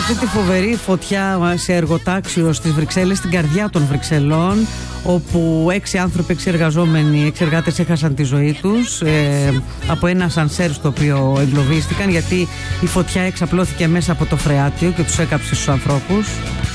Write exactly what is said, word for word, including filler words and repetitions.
αυτή τη φοβερή φωτιά σε εργοτάξιο στις Βρυξέλλες, στην καρδιά των Βρυξελών, όπου έξι άνθρωποι, έξι εργαζόμενοι, έξι εργάτες έχασαν τη ζωή τους ε, από ένα σανσέρ στο οποίο εγκλωβίστηκαν, γιατί η φωτιά εξαπλώθηκε μέσα από το φρεάτιο και τους έκαψε στους ανθρώπους.